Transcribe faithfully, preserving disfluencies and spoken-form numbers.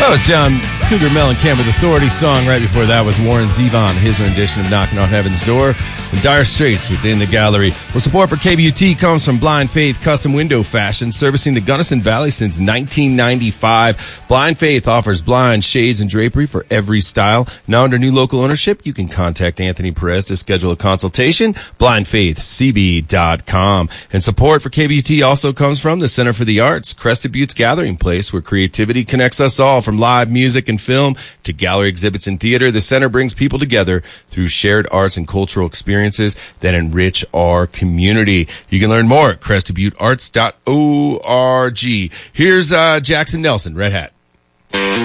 That was John Cougar Mellencamp with Authority song. Right before that was Warren Zevon, his rendition of Knocking on Heaven's Door. And Dire Straits Within the Gallery. Well, support for K B U T comes from Blind Faith Custom Window Fashion, servicing the Gunnison Valley since nineteen ninety-five. Blind Faith offers blinds, shades, and drapery for every style. Now under new local ownership, you can contact Anthony Perez to schedule a consultation. blind faith c b dot com. And support for K B U T also comes from the Center for the Arts, Crested Butte's gathering place where creativity connects us all. From live music and film to gallery exhibits and theater, the center brings people together through shared arts and cultural experiences that enrich our community. You can learn more at crested butte arts dot org. Here's uh, Jackson Nelson, Red Hat.